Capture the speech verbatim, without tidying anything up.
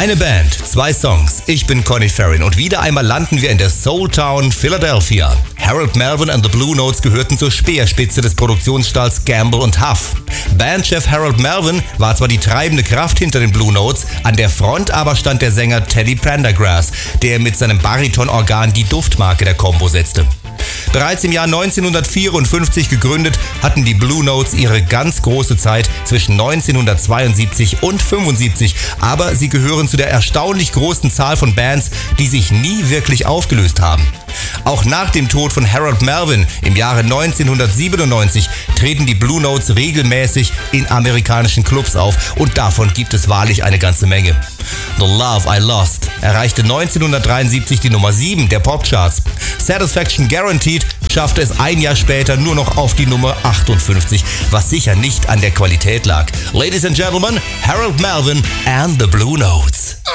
Eine Band, zwei Songs. Ich bin Conny Farrin und wieder einmal landen wir in der Soul Town Philadelphia. Harold Melvin and the Blue Notes gehörten zur Speerspitze des Produktionsstalls Gamble und Huff. Bandchef Harold Melvin war zwar die treibende Kraft hinter den Blue Notes, an der Front aber stand der Sänger Teddy Pendergrass, der mit seinem Baritonorgan die Duftmarke der Combo setzte. Bereits im Jahr neunzehnhundertvierundfünfzig gegründet, hatten die Blue Notes ihre ganz große Zeit zwischen neunzehnhundertzweiundsiebzig und fünfundsiebzig, aber sie gehören zu der erstaunlich großen Zahl von Bands, die sich nie wirklich aufgelöst haben. Auch nach dem Tod von Harold Melvin im Jahre neunzehnhundertsiebenundneunzig treten die Blue Notes regelmäßig in amerikanischen Clubs auf und davon gibt es wahrlich eine ganze Menge. The Love I Lost erreichte neunzehnhundertdreiundsiebzig die Nummer sieben der Popcharts. Satisfaction Guaranteed schaffte es ein Jahr später nur noch auf die Nummer achtundfünfzig, was sicher nicht an der Qualität lag. Ladies and Gentlemen, Harold Melvin and the Blue Notes.